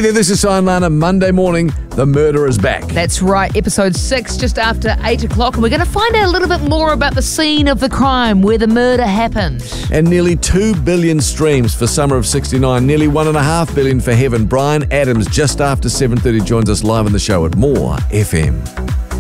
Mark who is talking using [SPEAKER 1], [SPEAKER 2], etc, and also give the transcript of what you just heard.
[SPEAKER 1] Hey there, this is Cy and Lana. Monday morning, the murder is back.
[SPEAKER 2] That's right, episode 6, just after 8 o'clock. And we're going to find out a little bit more about the scene of the crime where the murder happened.
[SPEAKER 1] And nearly 2 billion streams for Summer of 69, nearly 1.5 billion for Heaven. Brian Adams, just after 7:30, joins us live on the show at More FM.